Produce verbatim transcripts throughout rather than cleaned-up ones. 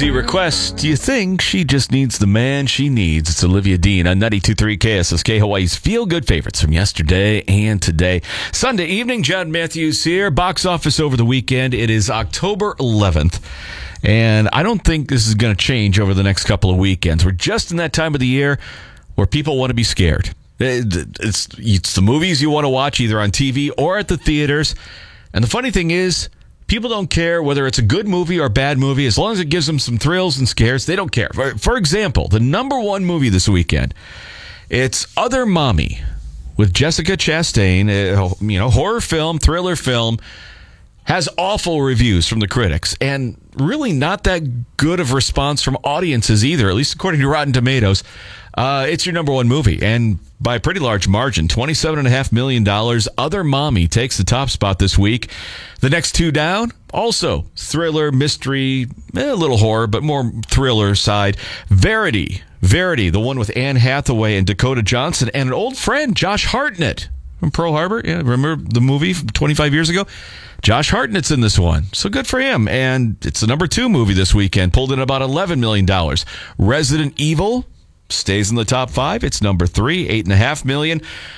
Easy request. Do you think she just needs the man she needs? It's Olivia Dean on ninety-two point three K S S K, Hawaii's feel-good favorites from yesterday and today. Sunday evening, John Matthews here. Box office over the weekend. It is October eleventh, and I don't think this is going to change over the next couple of weekends. We're just in that time of the year where people want to be scared. It's, it's the movies you want to watch either on T V or at the theaters. And the funny thing is, people don't care whether it's a good movie or a bad movie. As long as it gives them some thrills and scares, they don't care. For, for example, the number one movie this weekend, it's Other Mommy with Jessica Chastain, a, you know, horror film, thriller film, has awful reviews from the critics and really not that good of response from audiences either, at least according to Rotten Tomatoes. Uh, it's your number one movie, and by a pretty large margin, twenty-seven point five million dollars. Other Mommy takes the top spot this week. The next two down, also thriller, mystery, eh, a little horror, but more thriller side. Verity, Verity, the one with Anne Hathaway and Dakota Johnson, and an old friend, Josh Hartnett from Pearl Harbor. Yeah, remember the movie from twenty-five years ago? Josh Hartnett's in this one, so good for him. And it's the number two movie this weekend, pulled in about eleven million dollars. Resident Evil stays in the top five. It's number three, eight and a half million.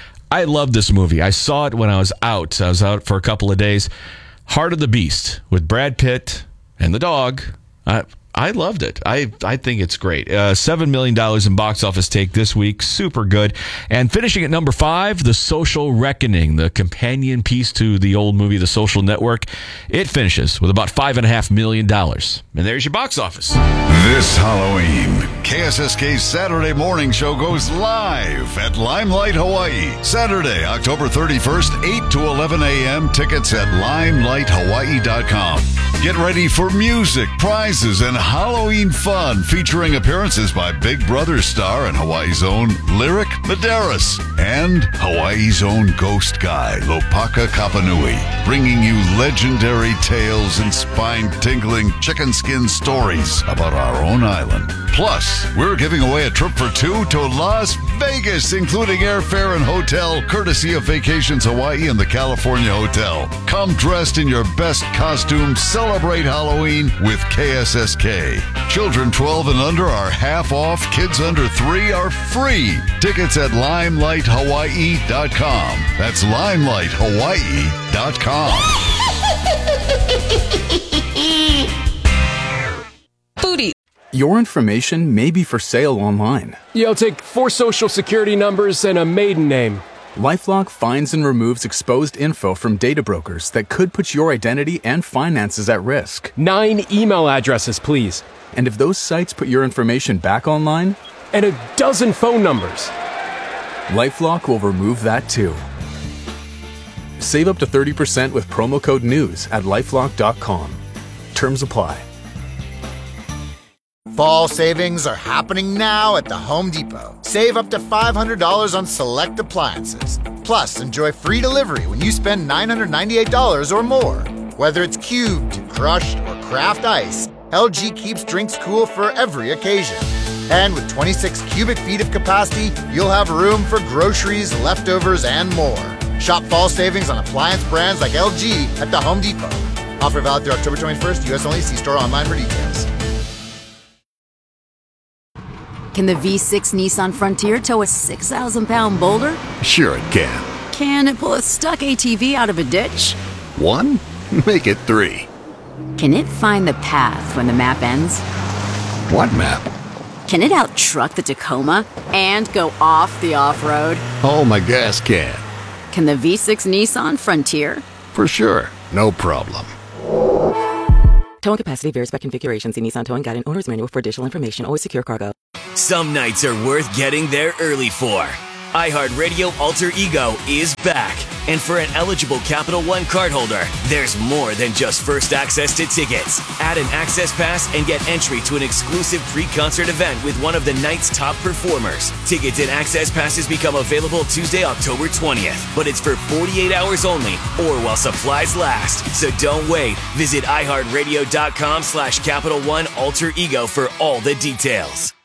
I love this movie. I saw it when I was out. I was out for a couple of days. Heart of the Beast with Brad Pitt and the dog. I I loved it. I I think it's great. Uh, Seven million dollars in box office take this week. Super good. And finishing at number five, The Social Reckoning, the companion piece to the old movie, The Social Network. It finishes with about five and a half million dollars. And there's your box office. This Halloween, K S S K's Saturday morning show goes live at Limelight, Hawaii. Saturday, October thirty-first, eight to eleven a.m. Tickets at limelight hawaii dot com. Get ready for music, prizes, and Halloween fun featuring appearances by Big Brother star and Hawaii's own Lyric Medeiros and Hawaii's own ghost guy, Lopaka Kapanui, bringing you legendary tales and spine-tingling chicken skin stories about our own island. Plus, we're giving away a trip for two to Las Vegas, including airfare and hotel, courtesy of Vacations Hawaii and the California Hotel. Come dressed in your best costume, celebrate Halloween with K S S K. Children twelve and under are half off. Kids under three are free. Tickets at limelight hawaii dot com. That's limelight hawaii dot com. Foodie. Your information may be for sale online. Yeah, I'll take four social security numbers and a maiden name. LifeLock finds and removes exposed info from data brokers that could put your identity and finances at risk. Nine email addresses, please. And if those sites put your information back online? And a dozen phone numbers. LifeLock will remove that too. Save up to thirty percent with promo code NEWS at lifelock dot com. Terms apply. Fall savings are happening now at the Home Depot. Save up to five hundred dollars on select appliances. Plus, enjoy free delivery when you spend nine hundred ninety-eight dollars or more. Whether it's cubed, crushed, or craft ice, L G keeps drinks cool for every occasion. And with twenty-six cubic feet of capacity, you'll have room for groceries, leftovers, and more. Shop fall savings on appliance brands like L G at the Home Depot. Offer valid through October twenty-first. U S only. See store online for details. Can the V six Nissan Frontier tow a six thousand pound boulder? Sure it can. Can it pull a stuck A T V out of a ditch? One? Make it three. Can it find the path when the map ends? What map? Can it out-truck the Tacoma and go off the off-road? Oh, my gas can. Can the V six Nissan Frontier? For sure. No problem. Towing capacity varies by configuration. See Nissan Towing Guide and Owner's Manual for additional information. Always secure cargo. Some nights are worth getting there early for. iHeartRadio Alter Ego is back. And for an eligible Capital One cardholder, there's more than just first access to tickets. Add an access pass and get entry to an exclusive pre-concert event with one of the night's top performers. Tickets and access passes become available Tuesday, October twentieth. But it's for forty-eight hours only or while supplies last. So don't wait. Visit iHeartRadio.com slash Capital One Alter Ego for all the details.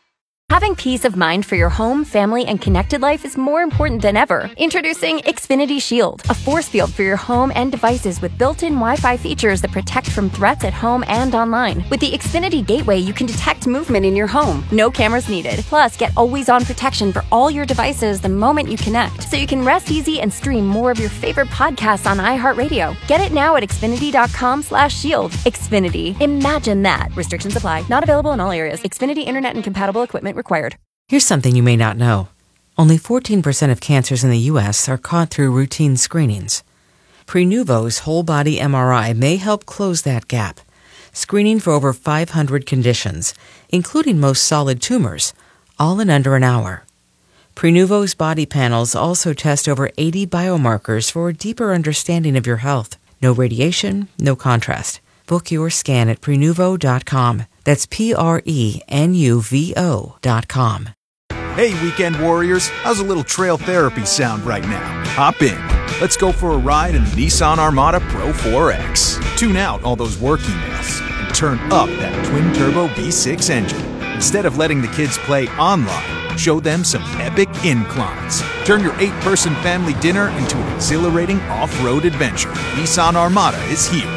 Having peace of mind for your home, family, and connected life is more important than ever. Introducing Xfinity Shield, a force field for your home and devices with built-in Wi-Fi features that protect from threats at home and online. With the Xfinity Gateway, you can detect movement in your home. No cameras needed. Plus, get always-on protection for all your devices the moment you connect, so you can rest easy and stream more of your favorite podcasts on iHeartRadio. Get it now at Xfinity.com slash shield. Xfinity. Imagine that. Restrictions apply. Not available in all areas. Xfinity Internet and compatible equipment required. Here's something you may not know. Only fourteen percent of cancers in the U S are caught through routine screenings. Prenuvo's whole-body M R I may help close that gap, screening for over five hundred conditions, including most solid tumors, all in under an hour. Prenuvo's body panels also test over eighty biomarkers for a deeper understanding of your health. No radiation, no contrast. Book your scan at Prenuvo dot com. That's P R E N U V O dot com. Hey, weekend warriors, how's a little trail therapy sound right now? Hop in. Let's go for a ride in the Nissan Armada Pro four X. Tune out all those work emails and turn up that twin-turbo V six engine. Instead of letting the kids play online, show them some epic inclines. Turn your eight-person family dinner into an exhilarating off-road adventure. Nissan Armada is here.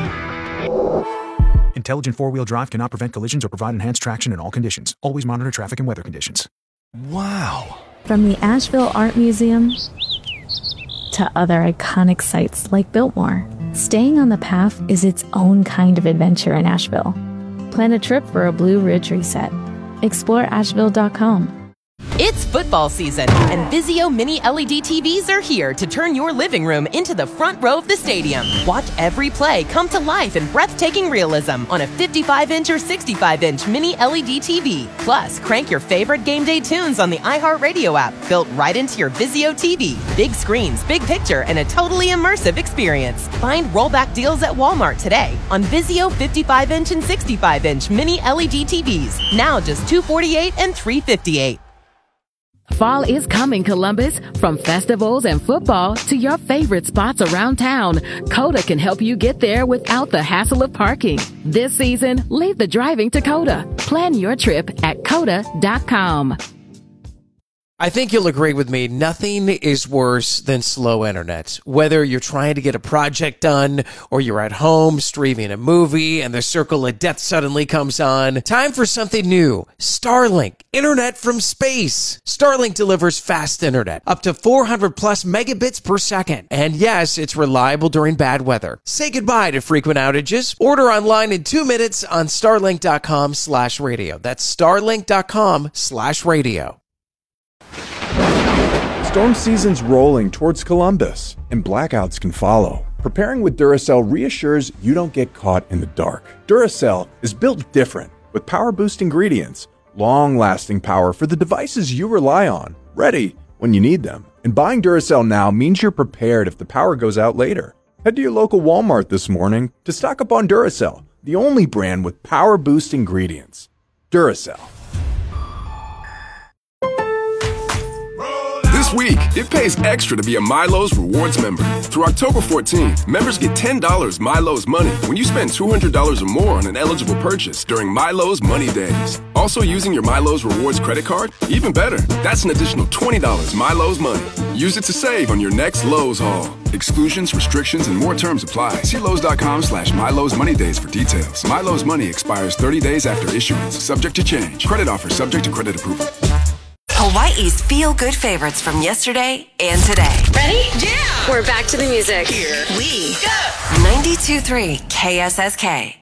Intelligent four-wheel drive cannot prevent collisions or provide enhanced traction in all conditions. Always monitor traffic and weather conditions. Wow. From the Asheville Art Museum to other iconic sites like Biltmore, staying on the path is its own kind of adventure in Asheville. Plan a trip for a Blue Ridge reset. Explore Asheville dot com. It's football season, and Vizio Mini L E D T Vs are here to turn your living room into the front row of the stadium. Watch every play come to life in breathtaking realism on a fifty-five inch or sixty-five inch Mini L E D T V. Plus, crank your favorite game day tunes on the iHeartRadio app, built right into your Vizio T V. Big screens, big picture, and a totally immersive experience. Find rollback deals at Walmart today on Vizio fifty-five inch and sixty-five inch Mini L E D T Vs. Now just two hundred forty-eight dollars and three hundred fifty-eight dollars. Fall is coming, Columbus. From festivals and football to your favorite spots around town, Coda can help you get there without the hassle of parking. This season, leave the driving to Coda. Plan your trip at Coda dot com. I think you'll agree with me, nothing is worse than slow internet. Whether you're trying to get a project done or you're at home streaming a movie and the circle of death suddenly comes on, time for something new. Starlink, internet from space. Starlink delivers fast internet, up to four hundred plus megabits per second. And yes, it's reliable during bad weather. Say goodbye to frequent outages. Order online in two minutes on starlink dot com slash radio. That's starlink dot com slash radio. Storm season's rolling towards Columbus, and blackouts can follow. Preparing with Duracell reassures you don't get caught in the dark. Duracell is built different, with power-boost ingredients, long-lasting power for the devices you rely on, ready when you need them. And buying Duracell now means you're prepared if the power goes out later. Head to your local Walmart this morning to stock up on Duracell, the only brand with power-boost ingredients. Duracell. This week, it pays extra to be a Milo's Rewards member. Through October fourteenth, members get ten dollars Milo's Money when you spend two hundred dollars or more on an eligible purchase during Milo's Money Days. Also using your Milo's Rewards credit card? Even better, that's an additional twenty dollars Milo's Money. Use it to save on your next Lowe's haul. Exclusions, restrictions, and more terms apply. See Lowe's dot com slash Milo's Money Days for details. Milo's Money expires thirty days after issuance, subject to change. Credit offer subject to credit approval. Hawaii's feel-good favorites from yesterday and today. Ready? Yeah! We're back to the music. Here we go. ninety-two point three K S S K.